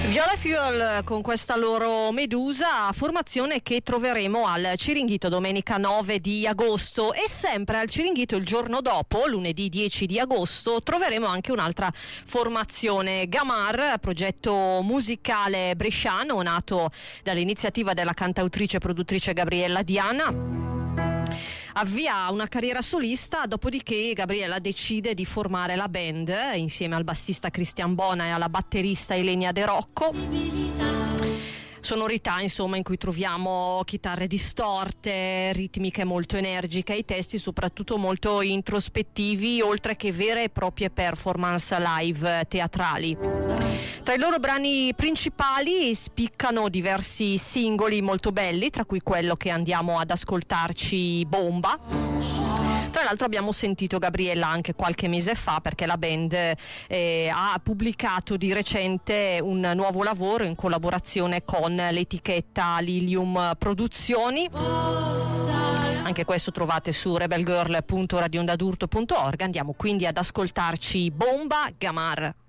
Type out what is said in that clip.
Viola Fuel con questa loro Medusa, formazione che troveremo al Ciringhito domenica 9 di agosto, e sempre al Ciringhito il giorno dopo, lunedì 10 di agosto, troveremo anche un'altra formazione, Gamar, progetto musicale bresciano nato dall'iniziativa della cantautrice e produttrice Gabriella Diana. Avvia una carriera solista, dopodiché Gabriella decide di formare la band insieme al bassista Cristian Bona e alla batterista Elenia De Rocco. Sonorità insomma in cui troviamo chitarre distorte, ritmiche molto energiche, i testi soprattutto molto introspettivi, oltre che vere e proprie performance live teatrali. Tra i loro brani principali spiccano diversi singoli molto belli, tra cui quello che andiamo ad ascoltarci, Bomba. Tra l'altro abbiamo sentito Gabriella anche qualche mese fa, perché la band ha pubblicato di recente un nuovo lavoro in collaborazione con l'etichetta Lilium Produzioni. Anche questo trovate su rebelgirl.radioondadurto.org. Andiamo quindi ad ascoltarci Bomba, Gamar.